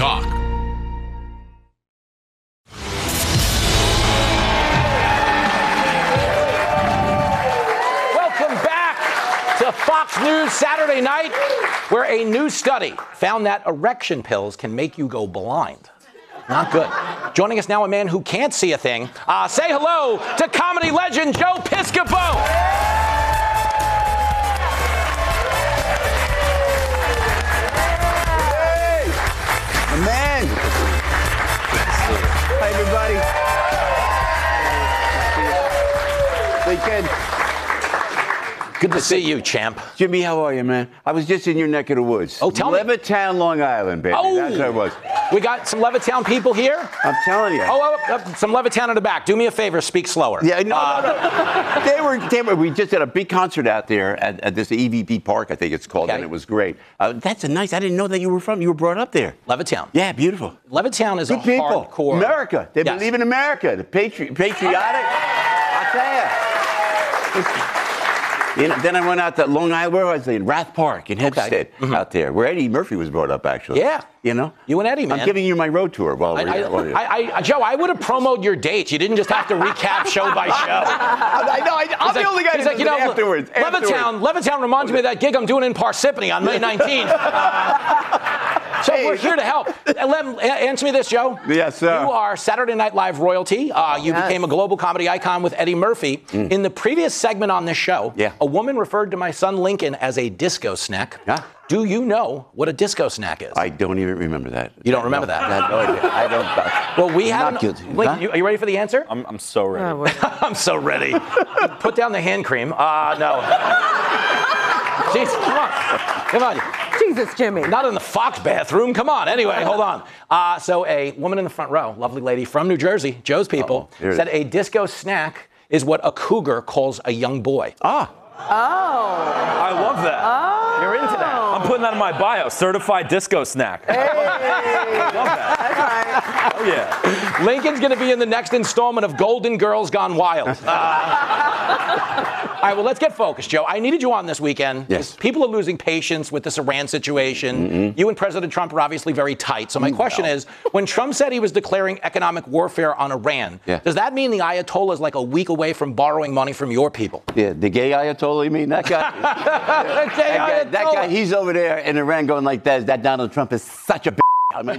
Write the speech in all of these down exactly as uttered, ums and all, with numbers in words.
Talk. Welcome back to Fox News Saturday Night, where a new study found that erection pills can make you go blind. Not good. Joining us now, a man who can't see a thing. Uh, say hello to comedy legend Joe Piscopo. Hey, man. Hi, everybody. They can. Good to see you, champ. Jimmy, how are you, man? I was just in your neck of the woods. Oh, tell me. Levittown, Long Island, baby. Oh. That's where I was. We got some Levittown people here. I'm telling you. Oh, oh, oh, some Levittown in the back. Do me a favor, speak slower. Yeah, no, Uh, no, no. They were, they were, we just had a big concert out there at, at this E V P Park, I think it's called, Okay. and it was great. Uh, that's a nice, I didn't know that you were from, you were brought up there. Levittown. Yeah, beautiful. Levittown is Good a people. hardcore. America. They Yes. believe in America. The patri- patriotic. I'll tell you. You know, then I went out to Long Island, where was I? In Rath Park in Hempstead, Mm-hmm. out there, where Eddie Murphy was brought up, actually. Yeah. You know? You and Eddie, man. I'm giving you my road tour while I, we're here. while you're- I, I, Joe, I would have promoted your dates. You didn't just have to recap show by show. I know. I, I'm He's the like- only guy he's who like, does you it know, afterwards. Levittown, Levittown reminds me of that gig I'm doing in Parsippany on May nineteenth. So Hey. we're here to help. Uh, Let, uh, answer me this, Joe. Yes, sir. You are Saturday Night Live royalty. Uh, you Yes. became a global comedy icon with Eddie Murphy. Mm. In the previous segment on this show, Yeah. a woman referred to my son Lincoln as a disco snack. Yeah. Do you know what a disco snack is? I don't even remember that. You don't remember that? I have no idea. I don't. well, we I'm have. not guilty. Lincoln, Huh? you, are you ready for the answer? I'm, I'm so ready. I'm so ready. Put down the hand cream. Uh, no. Jeez, come on. Come on. Jesus, Jimmy. Not in the Fox bathroom. Come on. Anyway, hold on. Uh, so a woman in the front row, lovely lady from New Jersey, Joe's people, Uh-oh. Here it said is. a disco snack is what a cougar calls a young boy. Ah. Oh. I love that. Oh. You're into that. I'm putting that in my bio. Certified disco snack. Hey. I love that. That's right. Oh, yeah. Lincoln's going to be in the next installment of Golden Girls Gone Wild. Uh, all right, well, let's get focused, Joe. I needed you on this weekend. Yes. People are losing patience with this Iran situation. Mm-hmm. You and President Trump are obviously very tight. So my question is, when Trump said he was declaring economic warfare on Iran, Yeah. does that mean the Ayatollah is like a week away from borrowing money from your people? Yeah, the gay Ayatollah, you mean? That guy? The gay that, guy that guy, Ayatollah. he's over there in Iran going like that. That Donald Trump is such a b****. I mean,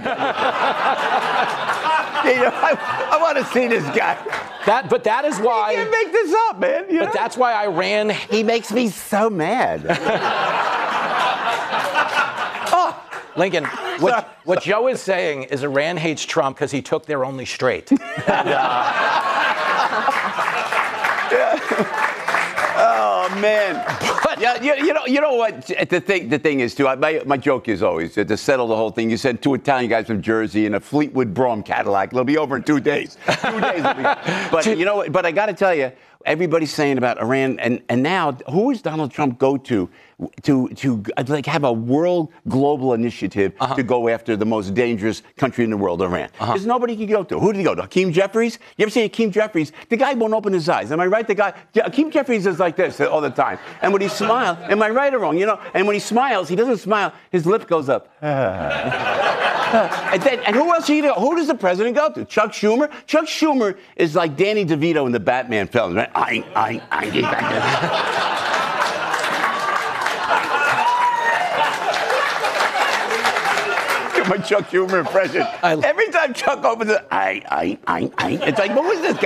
you know, I, I want to see this guy. That, but that is You why. can't make this up, man. You But know? that's why Iran. He makes me so mad. Lincoln, what, what Joe is saying is Iran hates Trump because he took their only straight. And, uh, Oh man! But- yeah, you, you know, you know what? The thing, the thing is too. I, my, my joke is always uh, to settle the whole thing. You send two Italian guys from Jersey in a Fleetwood Brougham Cadillac. They'll be over in two days. Two days. Will be, but you know, what? But I got to tell you, everybody's saying about Iran, and and now who does Donald Trump go to? To to like have a world global initiative Uh-huh. to go after the most dangerous country in the world, Iran. There's nobody he can go to. Who did he go to? Hakeem Jeffries? You ever seen Hakeem Jeffries? The guy won't open his eyes. Am I right? The guy, yeah, Hakeem Jeffries is like this all the time. And when he smiles, am I right or wrong? You know, and when he smiles, he doesn't smile. His lip goes up. and, then, and who else? He, who does the president go to? Chuck Schumer? Chuck Schumer is like Danny DeVito in the Batman films, right? I, I, I, I, my Chuck Schumer impression. I- Every time Chuck opens it, I, I, I, I. It's like, what was this guy?